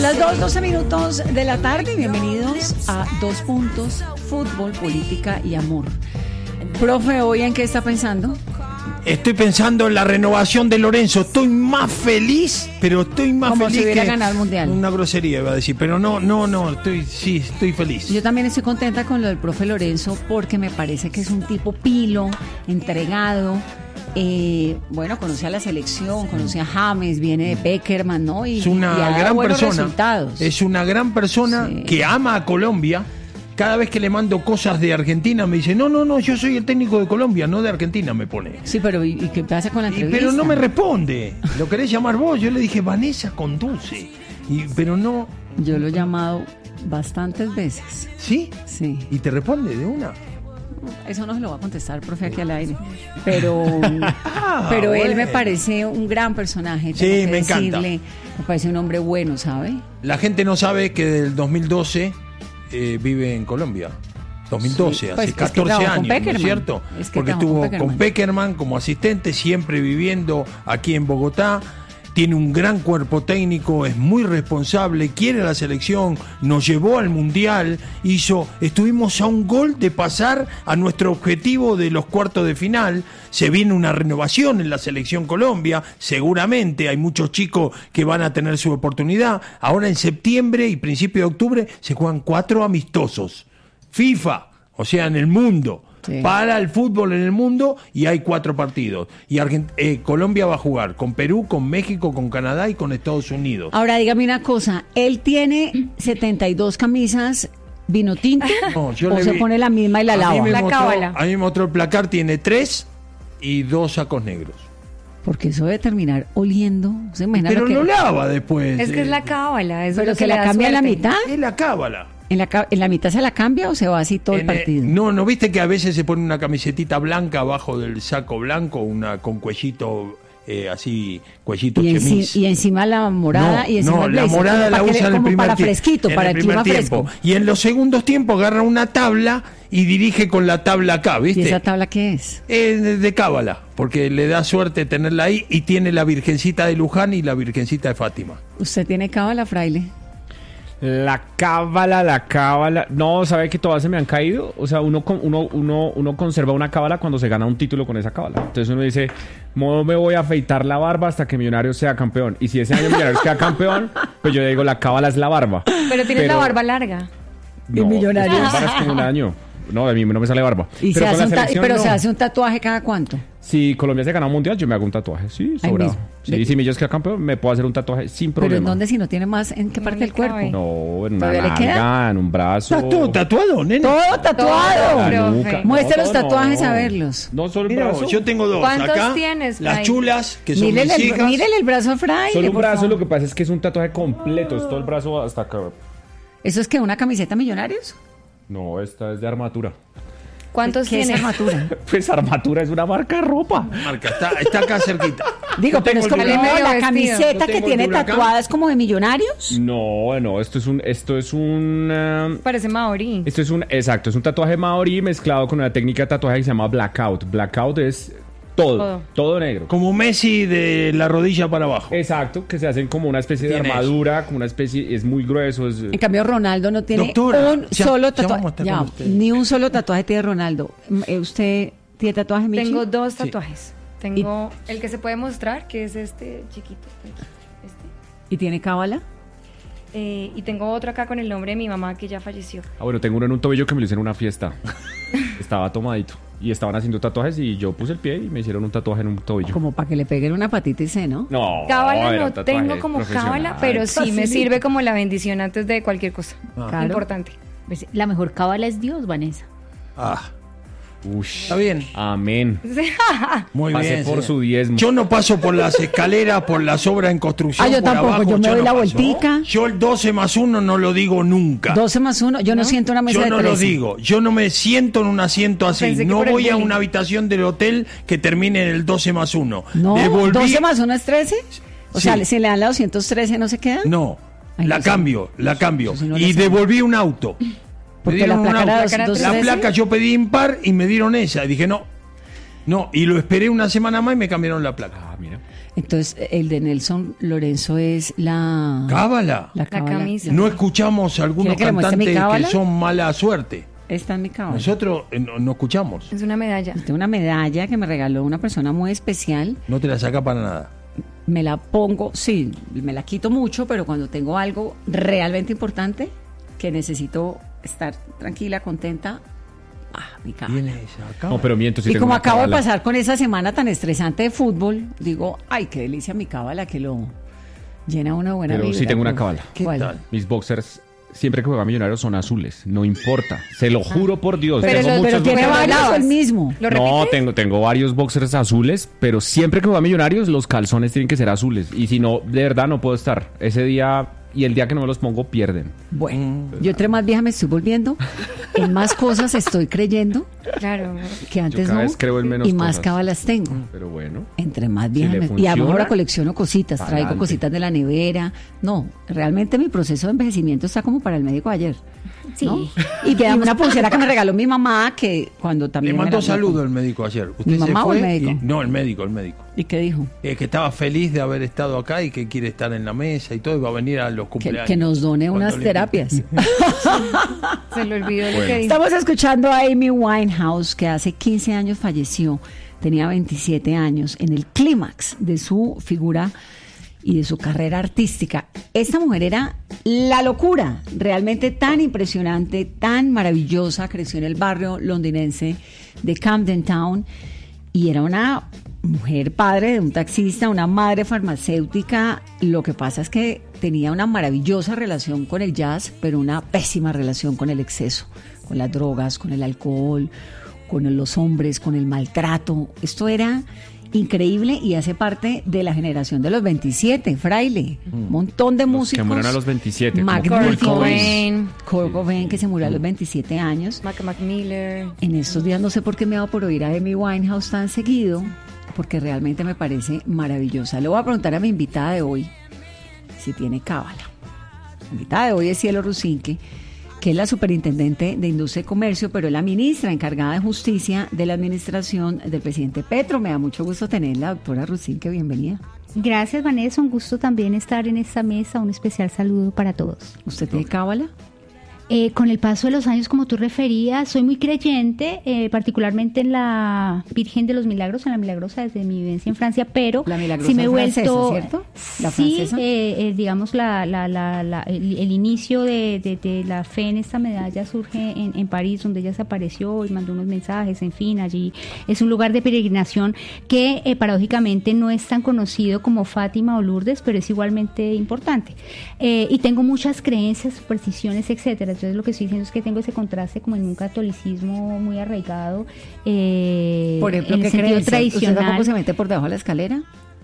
12 minutos de la tarde. Bienvenidos a 2 puntos, fútbol, política y amor. Profe, ¿hoy en qué está pensando? Estoy pensando en la renovación de Lorenzo. Estoy más feliz, pero estoy más como feliz si hubiera que ganado el mundial. Una grosería iba a decir, pero no, estoy feliz. Yo también estoy contenta con lo del profe Lorenzo porque me parece que es un tipo pilo, entregado. Bueno, conoce a la selección, conoce a James, viene de Peckerman, ¿no? Es una gran persona. Es una gran persona que ama a Colombia. Cada vez que le mando cosas de Argentina me dice, no, yo soy el técnico de Colombia, no de Argentina, me pone. Sí, pero ¿y qué pasa con la entrevista? Pero no me responde. ¿Lo querés llamar vos? Yo le dije, Vanessa conduce. Pero no. Yo lo he llamado bastantes veces. ¿Sí? Sí. ¿Y te responde de una? Eso no se lo va a contestar, profe, aquí al aire. Pero él me parece un gran personaje. Sí, me encanta. Me parece un hombre bueno, ¿sabe? La gente no sabe que del 2012 vive en Colombia. 2012, sí, pues hace 14 años, ¿no es cierto? Porque estuvo con Peckerman como asistente, siempre viviendo aquí en Bogotá. Tiene un gran cuerpo técnico, es muy responsable, quiere la selección, nos llevó al Mundial, estuvimos a un gol de pasar a nuestro objetivo de los cuartos de final. Se viene una renovación en la selección Colombia, seguramente hay muchos chicos que van a tener su oportunidad. Ahora en septiembre y principio de octubre se juegan 4 amistosos. FIFA, o sea, en el mundo. Sí. Para el fútbol en el mundo y hay 4 partidos. Y Colombia va a jugar con Perú, con México, con Canadá y con Estados Unidos. Ahora dígame una cosa, él tiene 72 camisas vino tinto o se pone la misma y la lava. A mí me mostró el placar, tiene 3 y 2 sacos negros. Porque eso debe terminar oliendo. Pero lo lava después. Es que es la cábala. Pero que la cambia a la mitad. Es la cábala. ¿En la mitad se la cambia o se va así todo el partido? No, viste que a veces se pone una camisetita blanca abajo del saco blanco, una con cuellito así, cuellito chemis. Y encima la morada y encima el blazer. La morada la usa en el primer para fresquito, para el clima fresco. Y en los segundos tiempos agarra una tabla y dirige con la tabla acá, ¿viste? ¿Y esa tabla qué es? De cábala, porque le da suerte tenerla ahí y tiene la Virgencita de Luján y la Virgencita de Fátima. ¿Usted tiene cábala, fraile? La cábala. No, ¿sabe que todas se me han caído? O sea, uno conserva una cábala cuando se gana un título con esa cábala. Entonces uno dice, no me voy a afeitar la barba hasta que Millonarios sea campeón. Y si ese año Millonarios queda campeón, pues yo digo, la cábala es la barba. Pero tienes la barba larga. No, y Millonarios. Es como un año. No, a mí no me sale barba. ¿Se hace un tatuaje cada cuánto? Si Colombia se gana un mundial, yo me hago un tatuaje. Sí, sobrado. Sí, si Millos queda campeón, me puedo hacer un tatuaje sin problema. ¿Pero en dónde si no tiene más? ¿En qué parte del cuerpo? No, en una nalga, en un brazo. ¿Está todo tatuado, nene? ¡Todo tatuado! Muestre los tatuajes a verlos. No, solo el brazo. Yo tengo 2. ¿Cuántos acá, tienes, las chulas, que son mis hijas. Mírele el brazo a Fraile. Solo un brazo, lo que pasa es que es un tatuaje completo. Es todo el brazo hasta acá. ¿Eso es que una camiseta Millonarios? No, esta es de armatura. ¿Cuántos tiene? ¿Qué es armatura? Pues armatura es una marca de ropa. Está acá cerquita. Digo, pero es como la camiseta que tiene tatuada, ¿es como de Millonarios? No, esto es un parece maorí. Exacto, es un tatuaje maorí mezclado con una técnica de tatuaje que se llama blackout. Blackout es todo negro. Como Messi de la rodilla para abajo. Exacto, que se hacen como una especie de armadura, como una especie, es muy grueso. En cambio, Ronaldo no tiene solo tatuaje. Ni un solo tatuaje tiene Ronaldo. ¿Usted tiene tatuaje, Michi? Tengo 2 tatuajes. Tengo el que se puede mostrar, que es este chiquito. ¿Y tiene cábala? Y tengo otro acá con el nombre de mi mamá que ya falleció. Bueno, tengo uno en un tobillo que me lo hicieron en una fiesta. Estaba tomadito. Y estaban haciendo tatuajes y yo puse el pie y me hicieron un tatuaje en un tobillo. Como para que le peguen una patita y se, ¿no? No, cábala no tengo como cábala, pero sí me sirve como la bendición antes de cualquier cosa. Claro. Importante. La mejor cábala es Dios, Vanessa. Está bien. Amén. Muy Pasé bien. por su diezmo. Yo no paso por las escaleras, por las obras en construcción. Yo tampoco, abajo, yo me doy la vueltica. Yo el 12 más 1 no lo digo nunca. 12 más 1, yo no siento una mesa de 13. Yo no lo digo, yo no me siento en un asiento así. No voy a una habitación del hotel que termine en el 12 más 1. No, 12 más 1 es 13. O sea, si le dan la 213, ¿no se queda? No, la cambio. Y devolví un auto. Porque la placa yo pedí impar y me dieron esa. Y dije, no. Y lo esperé una semana más y me cambiaron la placa. Mira. Entonces, el de Nelson Lorenzo es la... ¿Cábala? La camisa. No escuchamos algunos cantantes que son mala suerte. Esta es mi cábala. Nosotros no escuchamos. Es una medalla. Tengo una medalla que me regaló una persona muy especial. No te la saca para nada. Me la pongo, sí, me la quito mucho, pero cuando tengo algo realmente importante, que necesito estar tranquila, contenta, mi cábala. No, pero miento, y como acabo de pasar con esa semana tan estresante de fútbol, digo, ay, qué delicia mi cábala, que lo llena una buena vida. Pero sí tengo una cábala. ¿Qué tal? Mis boxers, siempre que juega Millonarios, son azules. No importa. Se lo juro por Dios. Pero tiene varios el mismo. No, tengo varios boxers azules, pero siempre que juega Millonarios, los calzones tienen que ser azules. Y si no, de verdad no puedo estar. Ese día y el día que no me los pongo, pierden. Bueno, yo entre más vieja me estoy volviendo, en más cosas estoy creyendo. Claro. Que antes yo cada vez creo en menos y más cosas. cábalas tengo. Pero bueno. Entre más vieja y además ahora colecciono cositas, traigo cositas de la nevera. No, realmente mi proceso de envejecimiento está como para el médico ayer. Sí. ¿No? Y queda una pulsera que me regaló mi mamá, que cuando también... Le mandó saludo el médico ayer. ¿Usted ¿Mi mamá o el médico? No, el médico. ¿Y qué dijo? Que estaba feliz de haber estado acá y que quiere estar en la mesa y todo, y va a venir a los cumpleaños. Que nos done unas terapias. Se le olvidó lo que dijo. Estamos escuchando a Amy Winehouse, que hace 15 años falleció, tenía 27 años, en el clímax de su figura y de su carrera artística. Esta mujer era la locura, realmente tan impresionante, tan maravillosa. Creció en el barrio londinense de Camden Town y era una mujer padre de un taxista, una madre farmacéutica. Lo que pasa es que tenía una maravillosa relación con el jazz, pero una pésima relación con el exceso, con las drogas, con el alcohol, con los hombres, con el maltrato. Esto era increíble y hace parte de la generación de los 27, Fraile. Un montón de músicos. Que murieron a los 27. Kurt Cobain, que se murió a los 27 años. Mac Miller. En estos días no sé por qué me va por oír a Amy Winehouse tan seguido, porque realmente me parece maravillosa. Le voy a preguntar a mi invitada de hoy si tiene cábala. La invitada de hoy es Cielo Rusinque, que es la superintendente de Industria y Comercio, pero es la ministra encargada de Justicia de la administración del presidente Petro. Me da mucho gusto tenerla, doctora Rusinque, bienvenida. Gracias, Vanessa, un gusto también estar en esta mesa, un especial saludo para todos. ¿Usted tiene cábala? Con el paso de los años, como tú referías, soy muy creyente, particularmente en la Virgen de los Milagros, en la Milagrosa, desde mi vivencia en Francia, pero la Milagrosa sí me he vuelto, francesa, ¿cierto? ¿La francesa? Sí, digamos, el inicio de la fe en esta medalla surge en París, donde ella se apareció y mandó unos mensajes, en fin, allí es un lugar de peregrinación que paradójicamente no es tan conocido como Fátima o Lourdes, pero es igualmente importante. Y tengo muchas creencias, supersticiones, etcétera. Entonces lo que estoy diciendo es que tengo ese contraste como en un catolicismo muy arraigado, por ejemplo, en el sentido tradicional. ¿Usted tampoco se mete por debajo de la escalera?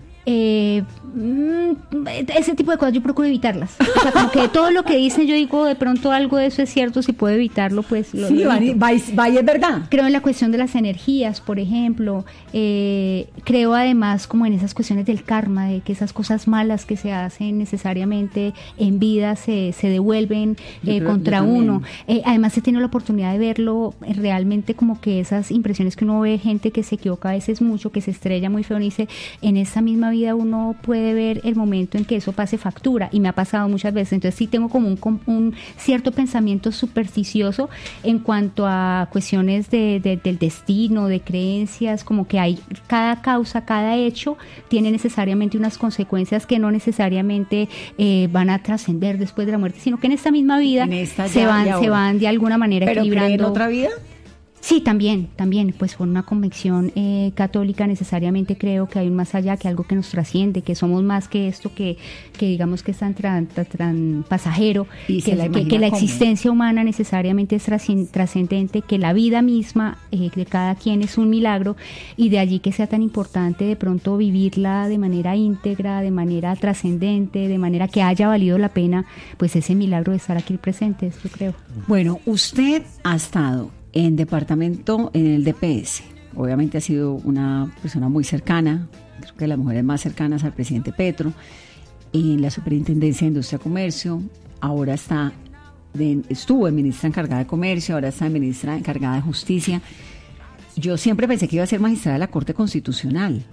Ese tipo de cosas yo procuro evitarlas. O sea, como que todo lo que dicen, yo digo, de pronto algo de eso es cierto, si puedo evitarlo, pues lo sí, vaya, es verdad. Creo en la cuestión de las energías, por ejemplo. Creo además como en esas cuestiones del karma, de que esas cosas malas que se hacen necesariamente en vida se devuelven contra uno. Además he tenido la oportunidad de verlo realmente, como que esas impresiones que uno ve, gente que se equivoca a veces mucho, que se estrella muy feo, y dice, en esa misma vida uno puede ver el momento en que eso pase factura, y me ha pasado muchas veces. Entonces sí tengo como un cierto pensamiento supersticioso en cuanto a cuestiones del destino, de creencias, como que hay cada causa, cada hecho tiene necesariamente unas consecuencias que no necesariamente van a trascender después de la muerte, sino que en esta misma vida se van de alguna manera equilibrando. ¿Pero cree en otra vida? Sí, también, pues por una convicción católica necesariamente creo que hay un más allá, que algo que nos trasciende, que somos más que esto que digamos que es tan pasajero, y que la existencia humana necesariamente es trascendente, que la vida misma de cada quien es un milagro, y de allí que sea tan importante de pronto vivirla de manera íntegra, de manera trascendente, de manera que haya valido la pena, pues ese milagro de estar aquí presentes, yo creo. Bueno, usted ha estado en departamento, en el DPS. Obviamente ha sido una persona muy cercana, creo que las mujeres más cercanas al presidente Petro, en la Superintendencia de Industria y Comercio. Ahora estuvo en ministra encargada de Comercio, ahora está en ministra encargada de Justicia. Yo siempre pensé que iba a ser magistrada de la Corte Constitucional.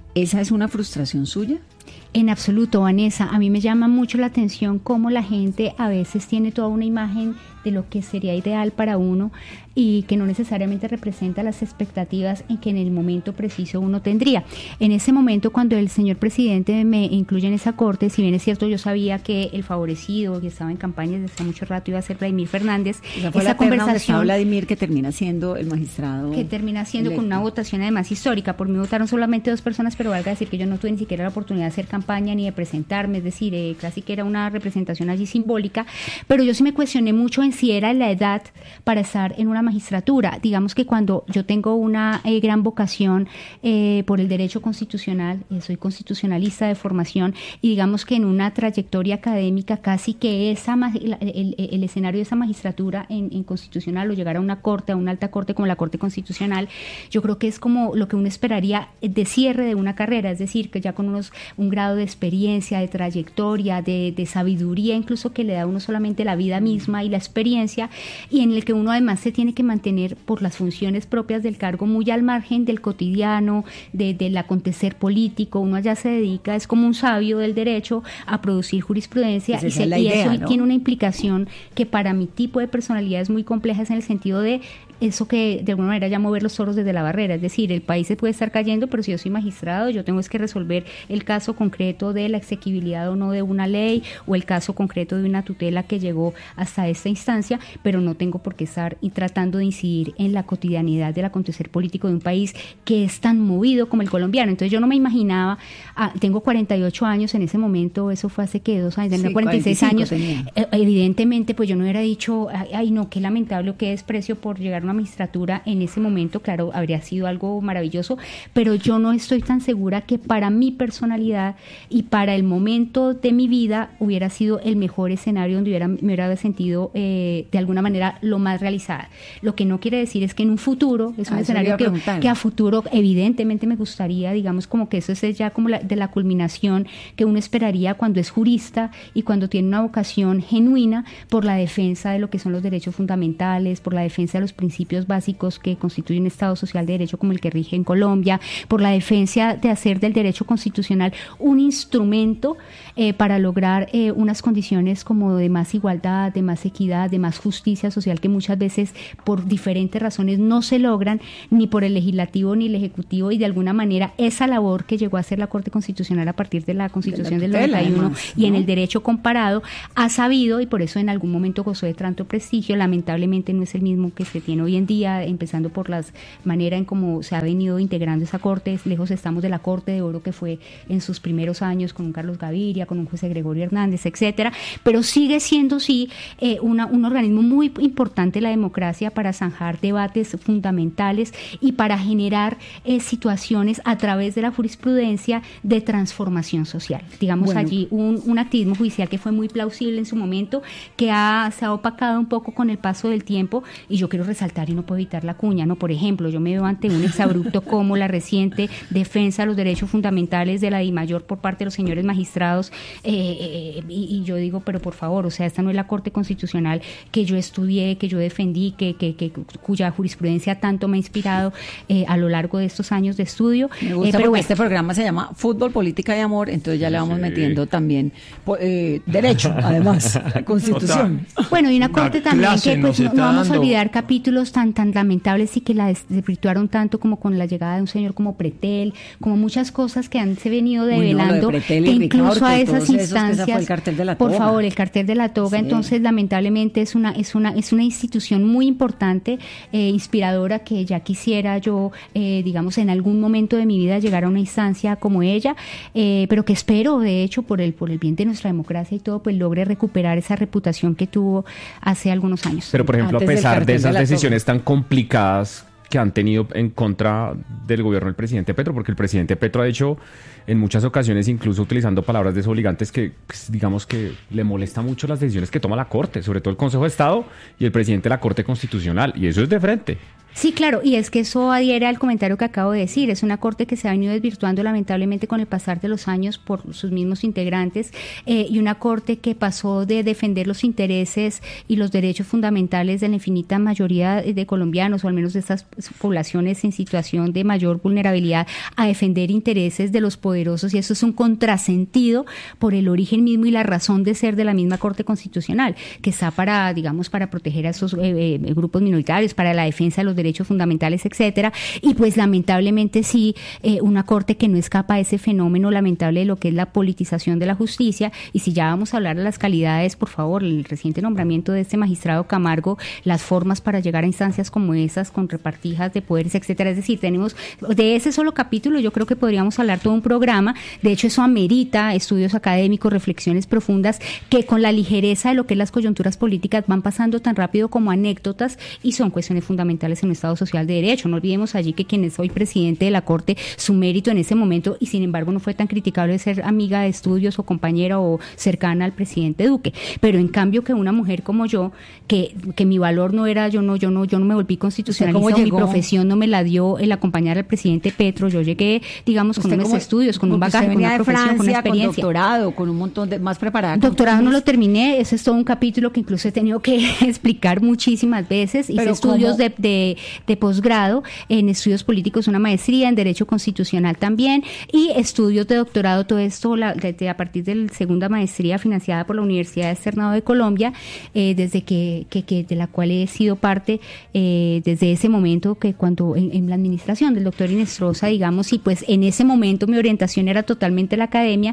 ¿Esa es una frustración suya? En absoluto, Vanessa. A mí me llama mucho la atención cómo la gente a veces tiene toda una imagen de lo que sería ideal para uno y que no necesariamente representa las expectativas en que en el momento preciso uno tendría. En ese momento, cuando el señor presidente me incluye en esa corte, si bien es cierto, yo sabía que el favorecido, que estaba en campaña desde hace mucho rato, iba a ser Vladimir Fernández. Esa conversación, Vladimir, que termina siendo el magistrado. Que termina siendo electo. Con una votación además histórica. Por mí votaron solamente 2 personas, pero valga decir que yo no tuve ni siquiera la oportunidad de hacer campaña ni de presentarme, es decir, casi que era una representación allí simbólica, pero yo sí me cuestioné mucho en si era la edad para estar en una magistratura. Digamos que cuando yo tengo una gran vocación por el derecho constitucional, soy constitucionalista de formación, y digamos que en una trayectoria académica casi que el escenario de esa magistratura en constitucional o llegar a una corte, a una alta corte como la Corte Constitucional, yo creo que es como lo que uno esperaría de cierre de una carrera, es decir, que ya con un grado de experiencia, de trayectoria, de sabiduría, incluso que le da a uno solamente la vida misma y la experiencia, y en el que uno además se tiene que mantener por las funciones propias del cargo muy al margen del cotidiano, del acontecer político. Uno allá se dedica, es como un sabio del derecho, a producir jurisprudencia, pues y idea, eso, ¿no? Tiene una implicación que para mi tipo de personalidad es muy compleja, en el sentido de eso que de alguna manera llamo ver los toros desde la barrera, es decir, el país se puede estar cayendo, pero si yo soy magistrado, yo tengo que resolver el caso concreto de la exequibilidad o no de una ley, o el caso concreto de una tutela que llegó hasta esta instancia, pero no tengo por qué estar tratando de incidir en la cotidianidad del acontecer político de un país que es tan movido como el colombiano. Entonces yo no me imaginaba, tengo 48 años en ese momento, eso fue hace que 2 años, tenía 46 años, evidentemente pues yo no hubiera dicho, ay no, qué lamentable o qué desprecio por llegar a una magistratura en ese momento. Claro, habría sido algo maravilloso, pero yo no estoy tan segura que para mi personalidad y para el momento de mi vida hubiera sido el mejor escenario donde me hubiera sentido de alguna manera lo más realizada. Lo que no quiere decir es que en un futuro, es un escenario que a futuro evidentemente me gustaría, digamos como que eso es ya como de la culminación que uno esperaría cuando es jurista y cuando tiene una vocación genuina por la defensa de lo que son los derechos fundamentales, por la defensa de los principios básicos que constituyen un Estado social de derecho como el que rige en Colombia, por la defensa de hacer del derecho constitucional un instrumento para lograr unas condiciones como de más igualdad, de más equidad, de más justicia social, que muchas veces por diferentes razones no se logran ni por el legislativo ni el ejecutivo, y de alguna manera esa labor que llegó a hacer la Corte Constitucional a partir de la Constitución del 91 además, ¿no? Y en el derecho comparado ha sabido, y por eso en algún momento gozó de tanto prestigio, lamentablemente no es el mismo que se tiene hoy en día, empezando por la manera en cómo se ha venido integrando esa corte. Lejos estamos de la Corte de Oro que fue en sus primeros años con un Carlos Gaviria, con un José Gregorio Hernández, etcétera, pero sigue siendo sí un organismo muy importante de la democracia para zanjar debates fundamentales y para generar situaciones a través de la jurisprudencia de transformación social. Digamos, allí un activismo judicial que fue muy plausible en su momento, que se ha opacado un poco con el paso del tiempo, y yo quiero resaltar, y no puedo evitar la cuña, ¿no? Por ejemplo, yo me veo ante un exabrupto como la reciente defensa de los derechos fundamentales de la DIMAYOR por parte de los señores magistrados, y yo digo, pero por favor, o sea, esta no es la Corte Constitucional que yo estudié, que yo defendí, cuya jurisprudencia tanto me ha inspirado a lo largo de estos años de estudio. Me gusta porque este programa se llama Fútbol, Política y Amor, entonces ya le vamos metiendo también derecho, además, la Constitución. Bueno, y una Corte también que pues, no vamos a olvidar capítulos tan lamentables y que la desvirtuaron tanto, como con la llegada de un señor como Pretel, como muchas cosas que se venido develando, que incluso a esas instancias, por favor, el cartel de la toga, sí. Entonces lamentablemente es una institución muy importante, inspiradora, que ya quisiera yo, digamos, en algún momento de mi vida llegar a una instancia como ella, pero que espero, de hecho, por el bien de nuestra democracia y todo, pues logre recuperar esa reputación que tuvo hace algunos años. Pero, por ejemplo, a pesar de esas decisiones tan complicadas que han tenido en contra del gobierno del presidente Petro, porque el presidente Petro ha dicho en muchas ocasiones, incluso utilizando palabras desobligantes, que digamos que le molesta mucho las decisiones que toma la Corte, sobre todo el Consejo de Estado y el presidente de la Corte Constitucional, y eso es de frente. Sí, claro, y es que eso adhiere al comentario que acabo de decir. Es una corte que se ha venido desvirtuando lamentablemente con el pasar de los años por sus mismos integrantes, y una corte que pasó de defender los intereses y los derechos fundamentales de la infinita mayoría de colombianos, o al menos de estas poblaciones en situación de mayor vulnerabilidad, a defender intereses de los poderosos, y eso es un contrasentido por el origen mismo y la razón de ser de la misma Corte Constitucional, que está para, digamos, para proteger a esos grupos minoritarios, para la defensa de los derechos fundamentales, etcétera, y pues lamentablemente sí, una corte que no escapa a ese fenómeno lamentable de lo que es la politización de la justicia. Y si ya vamos a hablar de las calidades, por favor, el reciente nombramiento de este magistrado Camargo, las formas para llegar a instancias como esas, con repartijas de poderes, etcétera. Es decir, tenemos de ese solo capítulo, yo creo que podríamos hablar todo un programa. De hecho, eso amerita estudios académicos, reflexiones profundas, que con la ligereza de lo que es las coyunturas políticas van pasando tan rápido como anécdotas, y son cuestiones fundamentales en un Estado social de derecho. No olvidemos allí que quien es hoy presidente de la Corte, su mérito en ese momento, y sin embargo no fue tan criticable, de ser amiga de estudios o compañera o cercana al presidente Duque. Pero en cambio que una mujer como yo, que mi valor no era, yo no me volví constitucionalista, mi profesión no me la dio el acompañar al presidente Petro. Yo llegué, digamos, con unos estudios, con un bagaje, con una profesión, con una experiencia. Con doctorado, con un montón de más preparada. Doctorado no lo terminé, ese es todo un capítulo que incluso he tenido que explicar muchísimas veces. Hice estudios de posgrado en estudios políticos, una maestría en Derecho Constitucional también, y estudios de doctorado, todo esto a partir de la segunda maestría financiada por la Universidad de Externado de Colombia, desde que de la cual he sido parte desde ese momento, que cuando en la administración del doctor Inestrosa, digamos, y pues en ese momento mi orientación era totalmente la academia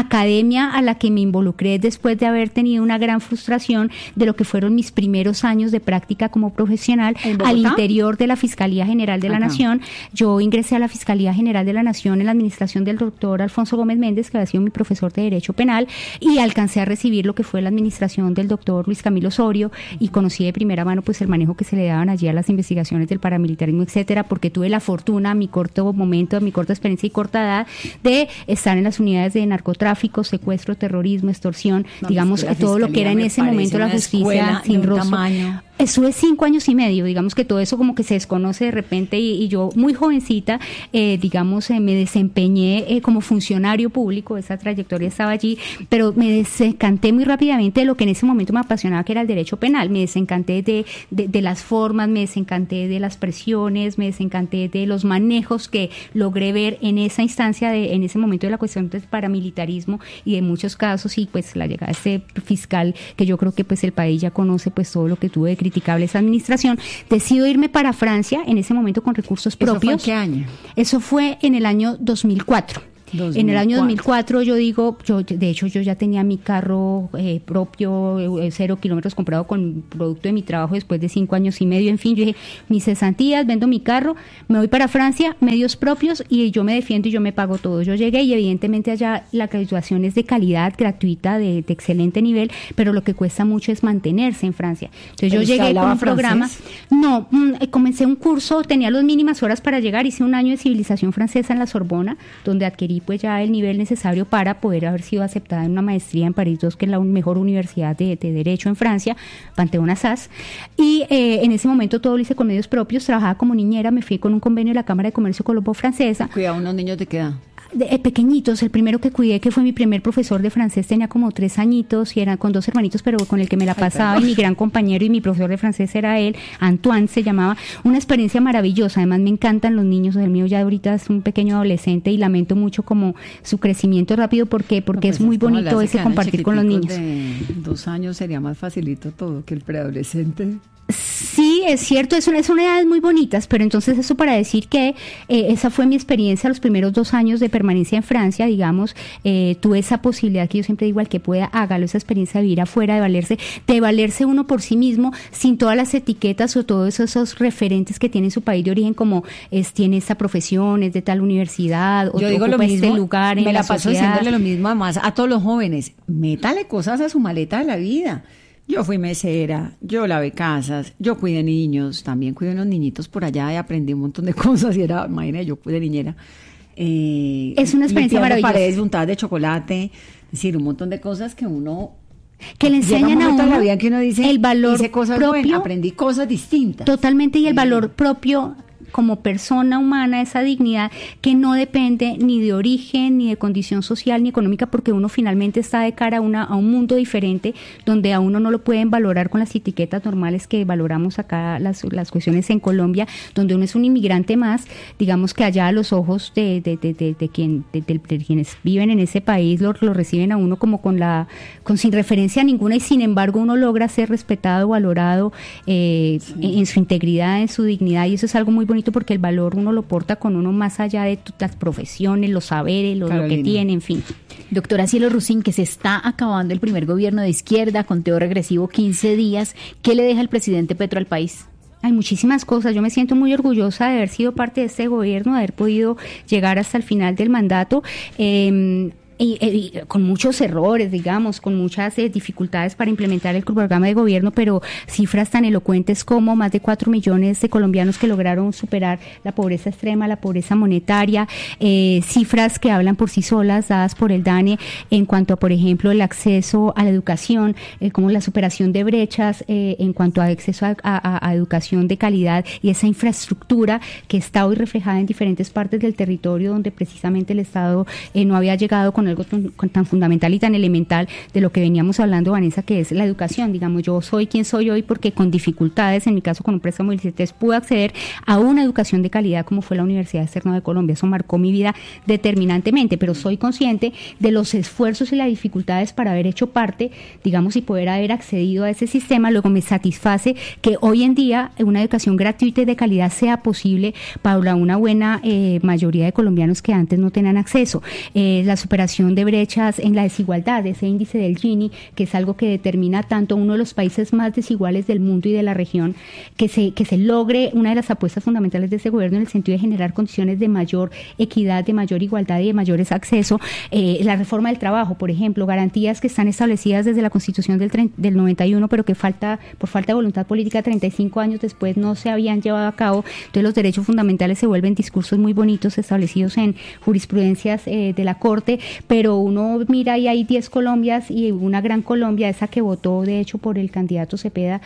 a la que me involucré después de haber tenido una gran frustración de lo que fueron mis primeros años de práctica como profesional al interior de la Fiscalía General de la Nación. Yo ingresé a la Fiscalía General de la Nación en la administración del doctor Alfonso Gómez Méndez, que había sido mi profesor de Derecho Penal, y alcancé a recibir lo que fue la administración del doctor Luis Camilo Osorio, y conocí de primera mano pues el manejo que se le daban allí a las investigaciones del paramilitarismo, etcétera, porque tuve la fortuna, a mi corto momento, a mi corta experiencia y corta edad, de estar en las unidades de narcotráfico, secuestro, terrorismo, extorsión, digamos, todo lo que era en ese momento la justicia sin rostro. Estuve 5 años y medio, digamos que todo eso como que se desconoce de repente, y yo muy jovencita, digamos, me desempeñé como funcionario público. Esa trayectoria estaba allí, pero me desencanté muy rápidamente de lo que en ese momento me apasionaba, que era el derecho penal. Me desencanté de las formas, me desencanté de las presiones, me desencanté de los manejos que logré ver en esa instancia, en ese momento de la cuestión del paramilitarismo y de muchos casos, y pues la llegada de este fiscal, que yo creo que pues el país ya conoce pues todo lo que tuve de criticable esa administración. Decido irme para Francia en ese momento con recursos propios. ¿Eso fue en qué año? Eso fue en el año 2004. En el año 2004 yo ya tenía mi carro propio, 0 kilómetros, comprado con producto de mi trabajo después de 5 años y medio. En fin, yo dije, mis cesantías, vendo mi carro, me voy para Francia, medios propios, y yo me defiendo y yo me pago todo. Yo llegué, y evidentemente allá la graduación es de calidad, gratuita, de excelente nivel, pero lo que cuesta mucho es mantenerse en Francia. Entonces yo llegué con un programa. No, comencé un curso, tenía las mínimas horas para llegar, hice un año de civilización francesa en la Sorbona, donde adquirí pues ya el nivel necesario para poder haber sido aceptada en una maestría en París II, que es la mejor universidad de Derecho en Francia, Panthéon Assas, y en ese momento todo lo hice con medios propios. Trabajaba como niñera, me fui con un convenio de la Cámara de Comercio Colombo-Francesa. ¿Cuidaba unos niños de qué edad? Pequeñitos. El primero que cuidé, que fue mi primer profesor de francés, tenía como 3 añitos, y era con 2 hermanitos, pero con el que me la pasaba, y mi gran compañero y mi profesor de francés era él, Antoine se llamaba. Una experiencia maravillosa. Además me encantan los niños. El mío ya ahorita es un pequeño adolescente, y lamento mucho como su crecimiento rápido. ¿Por qué? Porque es muy bonito ese compartir con los niños. De 2 años sería más facilito todo que el preadolescente. Sí, es cierto, son edades muy bonitas, pero entonces eso para decir que esa fue mi experiencia los primeros 2 años de permanencia en Francia, digamos. Tuve esa posibilidad que yo siempre digo, al que pueda, hágalo, esa experiencia de vivir afuera, de valerse uno por sí mismo, sin todas las etiquetas o todos esos referentes que tiene su país de origen, como tiene esta profesión, es de tal universidad, o yo digo lo mismo, este lugar en me la paso sociedad. diciéndole lo mismo además a todos los jóvenes: métale cosas a su maleta de la vida. Yo fui mesera, yo lavé casas, yo cuidé niños, también cuidé unos niñitos por allá y aprendí un montón de cosas, y era, imagínate, yo cuidé niñera. Es una experiencia maravillosa. Paredes untadas de chocolate, es decir, un montón de cosas que uno Que le enseñan a uno la vida que uno dice, el valor hice cosas propio, buenas, aprendí cosas distintas. Totalmente, y el valor propio como persona humana, esa dignidad que no depende ni de origen, ni de condición social, ni económica, porque uno finalmente está de cara a un mundo diferente, donde a uno no lo pueden valorar con las etiquetas normales que valoramos acá las cuestiones en Colombia, donde uno es un inmigrante más, digamos que allá a los ojos de quienes viven en ese país lo reciben a uno como con sin referencia ninguna, y sin embargo uno logra ser respetado, valorado en su integridad, en su dignidad, y eso es algo muy bonito, porque el valor uno lo porta con uno más allá de las profesiones, los saberes, lo que tiene, en fin. Doctora Cielo Rusín, que se está acabando el primer gobierno de izquierda, conteo regresivo 15 días, ¿qué le deja el presidente Petro al país? Hay muchísimas cosas. Yo me siento muy orgullosa de haber sido parte de este gobierno, de haber podido llegar hasta el final del mandato. Y con muchos errores, digamos, con muchas dificultades para implementar el programa de gobierno, pero cifras tan elocuentes como más de 4 millones de colombianos que lograron superar la pobreza extrema, la pobreza monetaria, cifras que hablan por sí solas, dadas por el DANE, en cuanto a, por ejemplo, el acceso a la educación, como la superación de brechas en cuanto a acceso a educación de calidad, y esa infraestructura que está hoy reflejada en diferentes partes del territorio, donde precisamente el Estado no había llegado con algo tan fundamental y tan elemental de lo que veníamos hablando, Vanessa, que es la educación. Digamos, yo soy quien soy hoy porque con dificultades, en mi caso con un préstamo del CETES, pude acceder a una educación de calidad como fue la Universidad Externa de Colombia. Eso marcó mi vida determinantemente, pero soy consciente de los esfuerzos y las dificultades para haber hecho parte, digamos, y poder haber accedido a ese sistema. Luego me satisface que hoy en día una educación gratuita y de calidad sea posible para una buena mayoría de colombianos que antes no tenían acceso. La superación de brechas en la desigualdad, ese índice del Gini, que es algo que determina tanto uno de los países más desiguales del mundo y de la región, que se logre una de las apuestas fundamentales de ese gobierno en el sentido de generar condiciones de mayor equidad, de mayor igualdad y de mayores acceso. La reforma del trabajo, por ejemplo, garantías que están establecidas desde la Constitución del 91, pero que por falta de voluntad política 35 años después no se habían llevado a cabo. Entonces los derechos fundamentales se vuelven discursos muy bonitos establecidos en jurisprudencias de la Corte, pero uno mira y hay 10 Colombias y una gran Colombia, esa que votó de hecho por el candidato Cepeda,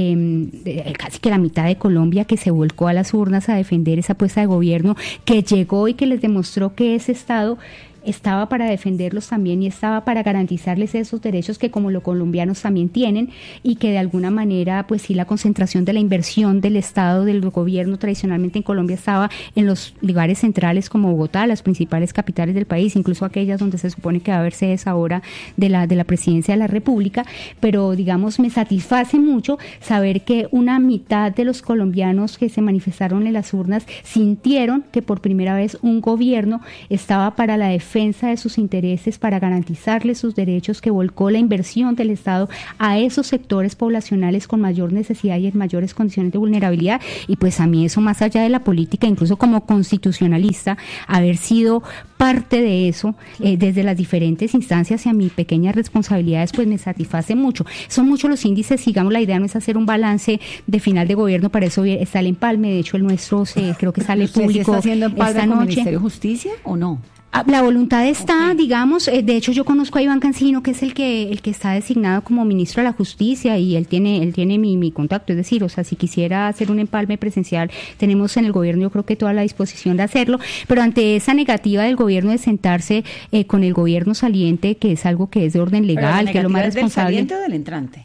casi que la mitad de Colombia, que se volcó a las urnas a defender esa apuesta de gobierno, que llegó y que les demostró que ese Estado estaba para defenderlos también y estaba para garantizarles esos derechos que como los colombianos también tienen, y que de alguna manera pues sí, la concentración de la inversión del Estado, del gobierno tradicionalmente en Colombia estaba en los lugares centrales como Bogotá, las principales capitales del país, incluso aquellas donde se supone que va a haber sedes ahora de la presidencia de la República, pero digamos me satisface mucho saber que una mitad de los colombianos que se manifestaron en las urnas sintieron que por primera vez un gobierno estaba para la defensa de sus intereses, para garantizarles sus derechos, que volcó la inversión del Estado a esos sectores poblacionales con mayor necesidad y en mayores condiciones de vulnerabilidad. Y pues a mí eso, más allá de la política, incluso como constitucionalista, haber sido parte de eso desde las diferentes instancias y a mis pequeñas responsabilidades, pues me satisface mucho. Son muchos los índices, digamos, la idea no es hacer un balance de final de gobierno, para eso está el empalme, de hecho el nuestro creo que sale público está haciendo empalme esta con noche. el Ministerio de Justicia o no? La voluntad está, digamos, de hecho yo conozco a Iván Cancino, que es el que está designado como ministro de la Justicia, y él tiene mi contacto, es decir, o sea, si quisiera hacer un empalme presencial, tenemos en el gobierno yo creo que toda la disposición de hacerlo, pero ante esa negativa del gobierno de sentarse con el gobierno saliente, que es algo que es de orden legal, que es lo más responsable. ¿Del saliente o del entrante?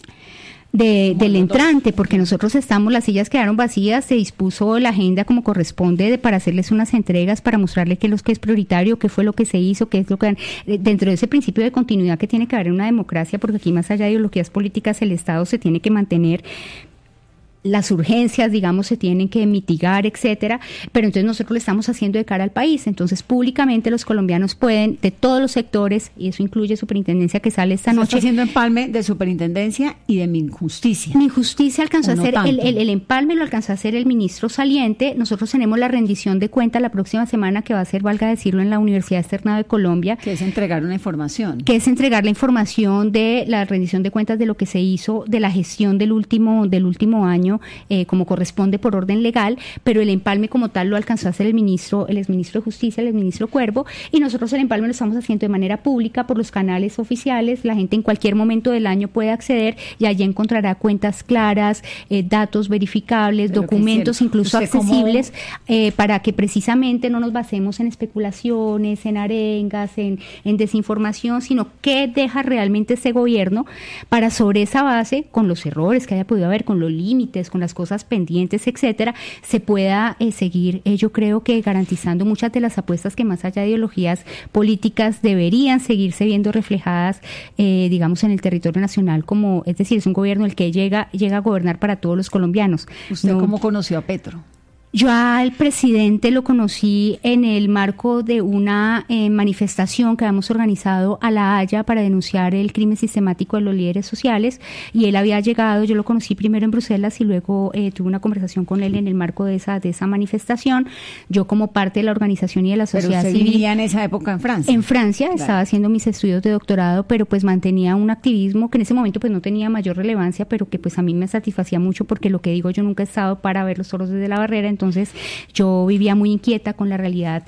Del entrante, porque nosotros las sillas quedaron vacías, se dispuso la agenda como corresponde para hacerles unas entregas, para mostrarle qué es lo que es prioritario, qué fue lo que se hizo, qué es lo que dentro de ese principio de continuidad que tiene que haber en una democracia, porque aquí más allá de ideologías políticas el Estado se tiene que mantener. Las urgencias, digamos, se tienen que mitigar, etcétera, pero entonces nosotros lo estamos haciendo de cara al país. Entonces, públicamente los colombianos pueden, de todos los sectores, y eso incluye superintendencia que sale esta noche. Está haciendo empalme de superintendencia y de Minjusticia. Minjusticia alcanzó a hacer, el empalme lo alcanzó a hacer el ministro saliente. Nosotros tenemos la rendición de cuentas la próxima semana, que va a ser, valga decirlo, en la Universidad Externa de Colombia. Que es entregar una información. Que es entregar la información de la rendición de cuentas de lo que se hizo, de la gestión del último año año, como corresponde por orden legal, pero el empalme como tal lo alcanzó a hacer el exministro de Justicia, el exministro Cuervo, y nosotros el empalme lo estamos haciendo de manera pública por los canales oficiales. La gente en cualquier momento del año puede acceder y allí encontrará cuentas claras, datos verificables, pero documentos incluso accesibles, para que precisamente no nos basemos en especulaciones, en arengas, en desinformación, sino qué deja realmente este gobierno para sobre esa base, con los errores que haya podido haber, con los límites, con las cosas pendientes, etcétera, se pueda seguir, yo creo que garantizando muchas de las apuestas que más allá de ideologías políticas deberían seguirse viendo reflejadas, digamos, en el territorio nacional, como, es decir, es un gobierno el que llega a gobernar para todos los colombianos. ¿Usted cómo conoció a Petro? Yo al presidente lo conocí en el marco de una manifestación que habíamos organizado a La Haya para denunciar el crimen sistemático de los líderes sociales, y él había llegado, yo lo conocí primero en Bruselas y luego tuve una conversación con él en el marco de esa manifestación. Yo, como parte de la organización y de la sociedad civil. ¿Pero usted vivía en esa época en Francia? En Francia, claro. Estaba haciendo mis estudios de doctorado, pero pues mantenía un activismo que en ese momento pues no tenía mayor relevancia, pero que pues a mí me satisfacía mucho, porque lo que digo, yo nunca he estado para ver los toros desde la barrera. Entonces yo vivía muy inquieta con la realidad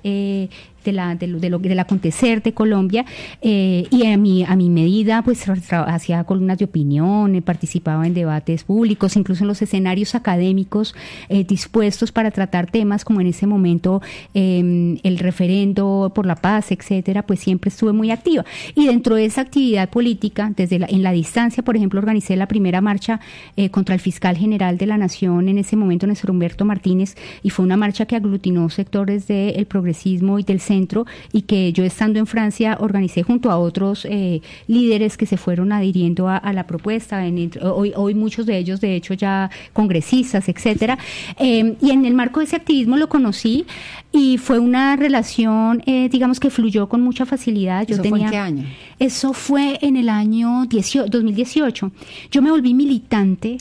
del acontecer de Colombia, y a mi medida pues hacía columnas de opinión, participaba en debates públicos, incluso en los escenarios académicos dispuestos para tratar temas como en ese momento el referendo por la paz, etcétera. Pues siempre estuve muy activa, y dentro de esa actividad política, en la distancia, por ejemplo, organicé la primera marcha contra el fiscal general de la Nación en ese momento, Néstor Humberto Martínez, y fue una marcha que aglutinó sectores del progresismo y del centro, y que yo, estando en Francia, organicé junto a otros líderes que se fueron adhiriendo a la propuesta, hoy muchos de ellos de hecho ya congresistas, etcétera, y en el marco de ese activismo lo conocí, y fue una relación digamos que fluyó con mucha facilidad. ¿Eso fue en qué año? Eso fue en el año 2018. Yo me volví militante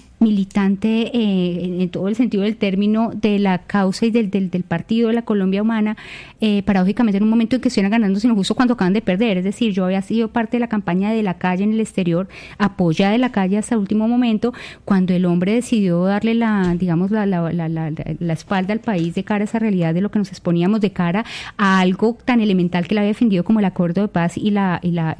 en todo el sentido del término, de la causa y del partido de la Colombia Humana, paradójicamente en un momento en que estuvieran ganando, sino justo cuando acaban de perder. Es decir, yo había sido parte de la campaña de la calle en el exterior, apoyada de la calle hasta el último momento, cuando el hombre decidió darle la espalda al país de cara a esa realidad de lo que nos exponíamos, de cara a algo tan elemental que le había defendido como el acuerdo de paz y la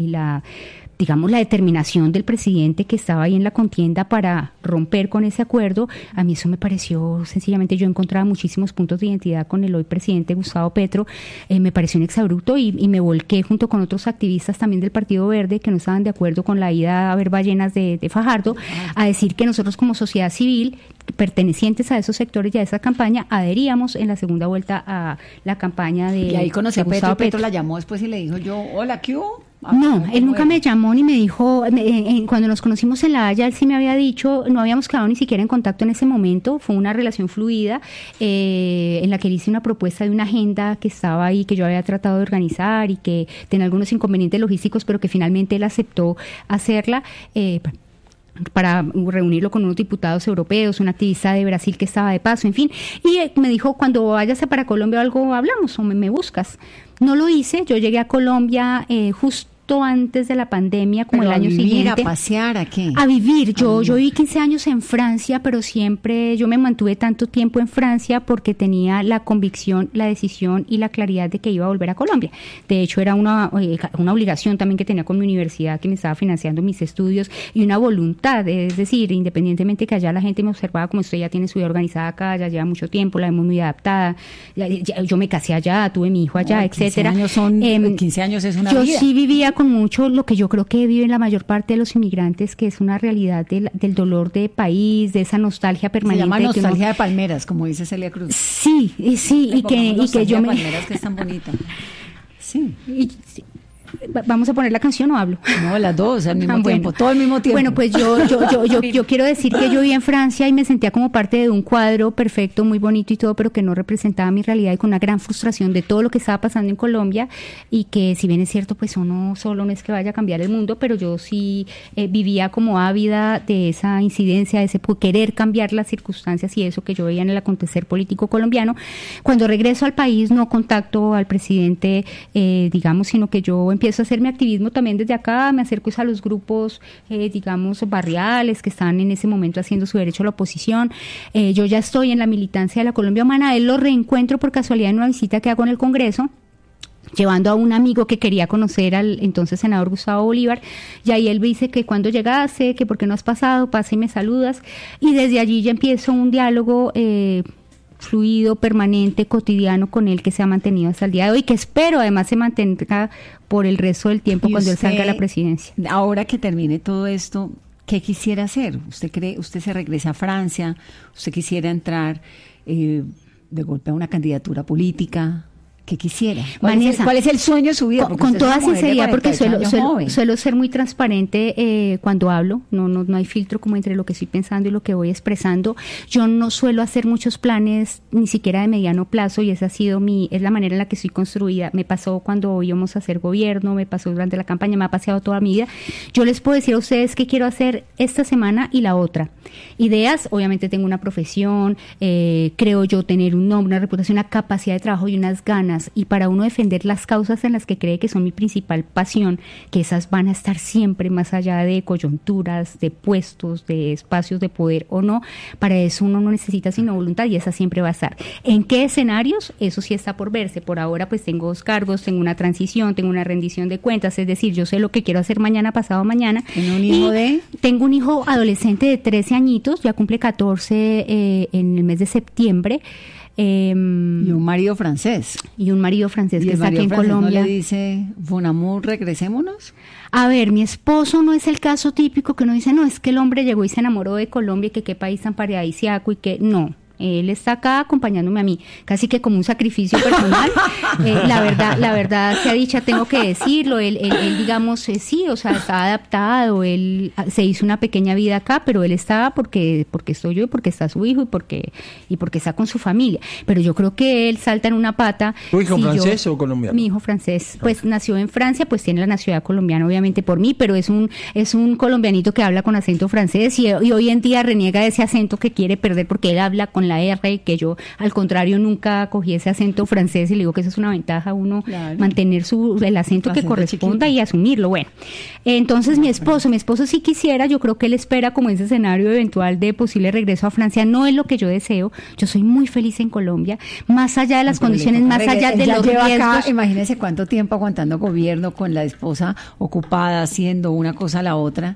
determinación del presidente que estaba ahí en la contienda para romper con ese acuerdo. A mí eso me pareció, sencillamente, yo encontraba muchísimos puntos de identidad con el hoy presidente Gustavo Petro, me pareció un exabrupto, y me volqué junto con otros activistas también del Partido Verde que no estaban de acuerdo con la ida a ver ballenas de Fajardo, a decir que nosotros como sociedad civil, pertenecientes a esos sectores y a esa campaña, adheríamos en la segunda vuelta a la campaña de y ahí conocí a Petro. Petro la llamó después y le dijo hola, ¿qué hubo? No, él nunca me llamó ni me dijo, cuando nos conocimos en La Haya, él sí me había dicho, no habíamos quedado ni siquiera en contacto en ese momento, fue una relación fluida, en la que le hice una propuesta de una agenda que estaba ahí, que yo había tratado de organizar y que tenía algunos inconvenientes logísticos, pero que finalmente él aceptó hacerla, para reunirlo con unos diputados europeos, un activista de Brasil que estaba de paso, en fin, y me dijo, cuando vayas para Colombia o algo hablamos, o me buscas. No lo hice, yo llegué a Colombia justo antes de la pandemia, como el año siguiente. ¿A pasear? ¿A qué? A vivir. Yo viví 15 años en Francia, pero siempre yo me mantuve tanto tiempo en Francia porque tenía la convicción, la decisión y la claridad de que iba a volver a Colombia. De hecho, era una obligación también que tenía con mi universidad, que me estaba financiando mis estudios, y una voluntad, es decir, independientemente que allá la gente me observaba como esto, ya tiene su vida organizada acá, ya lleva mucho tiempo, la vemos muy adaptada, yo me casé allá, tuve mi hijo allá, etcétera. 15 años es una vida. Yo sí vivía con mucho lo que yo creo que viven la mayor parte de los inmigrantes, que es una realidad del dolor de país, de esa nostalgia permanente. Se llama nostalgia de palmeras, como dice Celia Cruz. Sí, y que yo me... palmeras, que es tan bonita. Sí. ¿Vamos a poner la canción o hablo? No, las dos al mismo tiempo, todo al mismo tiempo. Bueno, pues yo quiero decir que yo viví en Francia y me sentía como parte de un cuadro perfecto, muy bonito y todo, pero que no representaba mi realidad, y con una gran frustración de todo lo que estaba pasando en Colombia, y que, si bien es cierto, pues uno solo no es que vaya a cambiar el mundo, pero yo sí vivía como ávida de esa incidencia, de ese querer cambiar las circunstancias y eso que yo veía en el acontecer político colombiano. Cuando regreso al país no contacto al presidente, digamos, sino que yo empiezo empiezo a hacer mi activismo también desde acá, me acerco a los grupos, digamos, barriales que están en ese momento haciendo su derecho a la oposición. Yo ya estoy en la militancia de la Colombia Humana, él lo reencuentro por casualidad en una visita que hago en el Congreso, llevando a un amigo que quería conocer al entonces senador Gustavo Bolívar, y ahí él me dice que cuando llegase, que por qué no has pasado, pasa y me saludas, y desde allí ya empiezo un diálogo fluido, permanente, cotidiano con él, que se ha mantenido hasta el día de hoy, que espero además se mantenga por el resto del tiempo cuando él salga a la presidencia. Ahora que termine todo esto, ¿qué quisiera hacer? ¿Usted se regresa a Francia? ¿Usted quisiera entrar de golpe a una candidatura política? ¿Qué quisiera? ¿Cuál es el sueño de su vida? Con toda sinceridad, porque suelo ser muy transparente cuando hablo, no hay filtro como entre lo que estoy pensando y lo que voy expresando. Yo no suelo hacer muchos planes, ni siquiera de mediano plazo, y esa es la manera en la que estoy construida. Me pasó cuando íbamos a hacer gobierno, me pasó durante la campaña, me ha paseado toda mi vida. Yo les puedo decir a ustedes qué quiero hacer esta semana y la otra. Ideas, obviamente tengo una profesión, creo yo tener un nombre, una reputación, una capacidad de trabajo y unas ganas, y para uno defender las causas en las que cree que son mi principal pasión, que esas van a estar siempre más allá de coyunturas, de puestos, de espacios de poder o no, para eso uno no necesita sino voluntad, y esa siempre va a estar. ¿En qué escenarios? Eso sí está por verse. Por ahora pues tengo 2 cargos, tengo una transición, tengo una rendición de cuentas, es decir, yo sé lo que quiero hacer mañana, pasado mañana. Tengo un hijo adolescente de 13 añitos, ya cumple 14 en el mes de septiembre. Y un marido francés. Que está aquí en Colombia. ¿No le dice, Bon amour, regresémonos? A ver, mi esposo no es el caso típico que uno dice, no, es que el hombre llegó y se enamoró de Colombia y que qué país tan paradisíaco y que no. Él está acá acompañándome a mí, casi que como un sacrificio personal. La verdad sea dicha, tengo que decirlo. Él digamos, sí, o sea, está adaptado. Él se hizo una pequeña vida acá, pero él está porque estoy yo, y porque está su hijo, y porque está con su familia. Pero yo creo que él salta en una pata. ¿Tu hijo francés o colombiano? Mi hijo francés, pues nació en Francia, pues tiene la nacionalidad colombiana, obviamente por mí, pero es un colombianito que habla con acento francés, y hoy en día reniega de ese acento que quiere perder porque él habla con la R, que yo al contrario nunca cogí ese acento francés, y le digo que eso es una ventaja, uno mantener el acento que corresponda chiquito y asumirlo. Bueno, entonces mi esposo sí quisiera, yo creo que él espera como ese escenario eventual de posible regreso a Francia. No es lo que yo deseo, yo soy muy feliz en Colombia, más allá de las condiciones, más allá de los riesgos. Acá, imagínese cuánto tiempo aguantando gobierno con la esposa ocupada haciendo una cosa a la otra,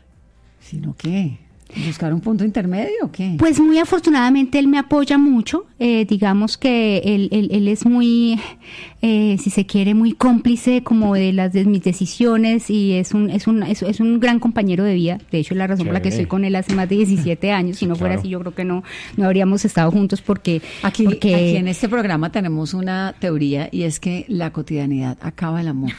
sino que ¿buscar un punto intermedio o qué? Pues muy afortunadamente él me apoya mucho, digamos que él es muy, si se quiere, muy cómplice como de mis decisiones, y es un gran compañero de vida. De hecho, es la razón por la que estoy con él hace más de 17 años. Si no fuera así, yo creo que no habríamos estado juntos porque aquí en este programa tenemos una teoría, y es que la cotidianidad acaba el amor.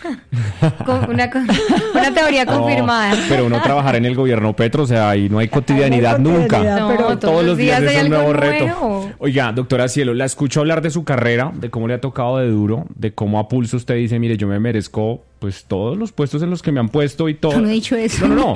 una teoría confirmada. Pero uno trabajar en el gobierno Petro, o sea, ahí no hay cotidianidad nunca. No, pero todos los días es un nuevo reto. Nuevo. Oiga, doctora Cielo, la escucho hablar de su carrera, de cómo le ha tocado de duro, de cómo a pulso usted dice, mire, yo me merezco pues todos los puestos en los que me han puesto y todo. Yo no he dicho eso. No.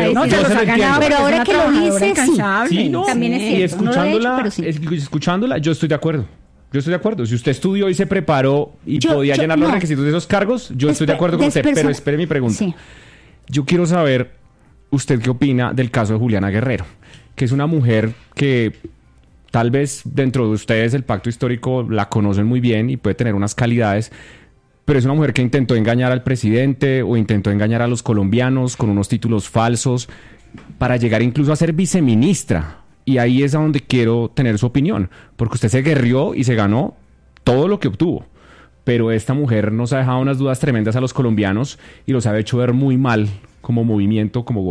Pero ahora que lo dice, sí. También es cierto. Y escuchándola, yo estoy de acuerdo. Si usted estudió y se preparó y podía llenar los requisitos de esos cargos, yo estoy de acuerdo con usted. Pero espere mi pregunta. Sí. Yo quiero saber, ¿usted qué opina del caso de Juliana Guerrero? Que es una mujer que tal vez dentro de ustedes el pacto histórico la conocen muy bien y puede tener unas calidades, pero es una mujer que intentó engañar al presidente o intentó engañar a los colombianos con unos títulos falsos para llegar incluso a ser viceministra. Y ahí es a donde quiero tener su opinión, porque usted se guerrió y se ganó todo lo que obtuvo. Pero esta mujer nos ha dejado unas dudas tremendas a los colombianos y los ha hecho ver muy mal como movimiento, como